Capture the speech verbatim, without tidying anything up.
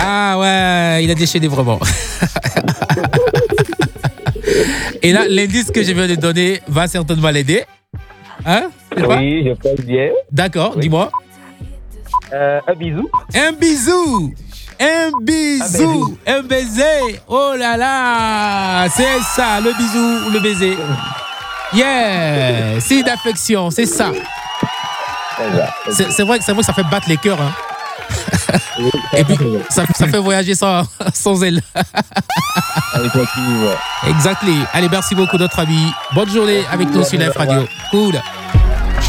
Ah ouais, il a déchaîné vraiment. Et là, l'indice que je viens de donner va certainement l'aider. Hein? Oui, je pense bien. D'accord, oui. Dis-moi. Euh, un bisou. Un bisou. Un bisou. Un baiser. Oh là là. C'est ça, le bisou ou le baiser. Yeah. C'est d'affection, c'est ça. C'est, c'est, vrai, c'est vrai que ça fait battre les cœurs. Hein. Et puis, ça, ça fait voyager sans, sans elle. Exactly. Allez, merci beaucoup, notre ami. Bonne journée avec nous sur Live Radio. Cool.